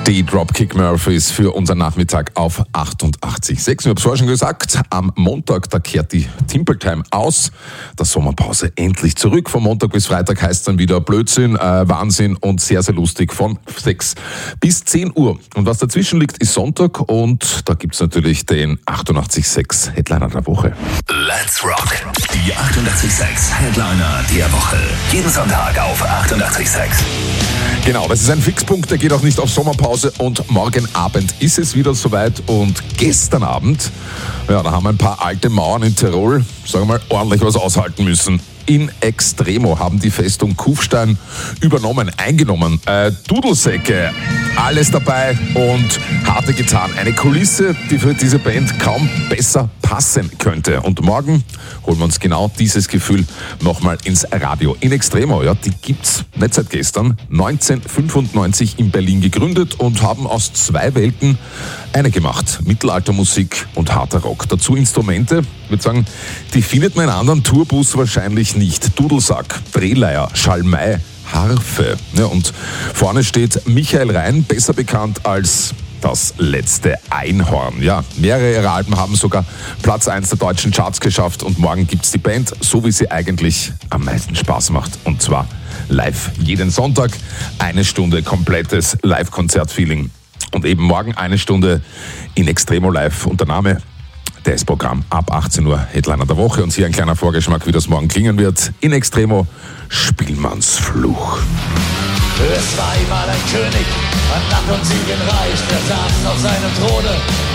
Die Dropkick Murphys für unseren Nachmittag auf 88,6. Ich habe es vorher schon gesagt, am Montag, da kehrt die Timple Time aus. Der Sommerpause endlich zurück. Von Montag bis Freitag heißt es dann wieder Blödsinn, Wahnsinn und sehr, sehr lustig von 6 bis 10 Uhr. Und was dazwischen liegt, ist Sonntag und da gibt es natürlich den 88,6 Headliner der Woche. Let's Rock! Die 88,6 Headliner der Woche. Jeden Sonntag auf 88,6. Genau, das ist ein Fixpunkt, der geht auch nicht auf Sommerpause und morgen Abend ist es wieder soweit und gestern Abend, ja, da haben ein paar alte Mauern in Tirol, sagen wir mal, ordentlich was aushalten müssen. In Extremo haben die Festung Kufstein eingenommen. Dudelsäcke, alles dabei und harte Gitarren. Eine Kulisse, die für diese Band kaum besser passen könnte. Und morgen holen wir uns genau dieses Gefühl nochmal ins Radio. In Extremo, ja, die gibt's nicht seit gestern, 1995 in Berlin gegründet und haben aus zwei Welten eine gemacht. Mittelaltermusik und harter Rock. Dazu Instrumente, ich würde sagen, die findet man in anderen Tourbus wahrscheinlich nicht. Dudelsack, Drehleier, Schalmei, Harfe. Ja, und vorne steht Michael Rhein, besser bekannt als das letzte Einhorn. Ja, mehrere ihrer Alben haben sogar Platz 1 der deutschen Charts geschafft und morgen gibt's die Band, so wie sie eigentlich am meisten Spaß macht. Und zwar live. Jeden Sonntag 1 Stunde komplettes Live-Konzert-Feeling. Und eben morgen 1 Stunde in Extremo Live. Und der Name des Programms ab 18 Uhr Headliner der Woche. Und hier ein kleiner Vorgeschmack, wie das morgen klingen wird. In Extremo Spielmanns Fluch. Es war einmal ein König, an Macht und Siegen reich, der saß auf seinem Throne